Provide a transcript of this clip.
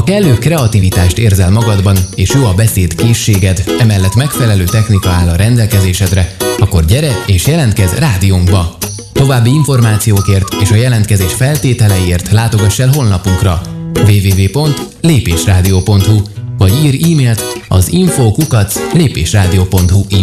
Ha kellő kreativitást érzel magadban, és jó a beszéd készséged, emellett megfelelő technika áll a rendelkezésedre, akkor gyere és jelentkezz rádiónkba! További információkért és a jelentkezés feltételeiért látogass el honlapunkra www.lépésradio.hu vagy írj e-mailt az info@lépésradio.hu